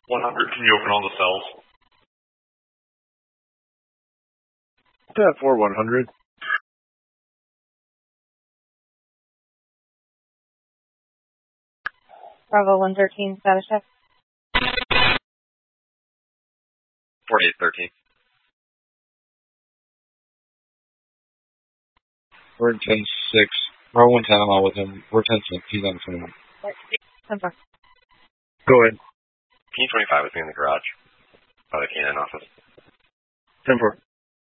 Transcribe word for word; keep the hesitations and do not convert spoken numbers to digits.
one hundred, can you open all the cells? Yeah, four one hundred. Bravo one thirteen, status check. forty-eight thirteen. We're in ten six. Bravo one ten, I'm all with him. We're ten six. He's on the twenty-one. ten four. Go ahead. P twenty-five with me in the garage. By the K nine office. ten four.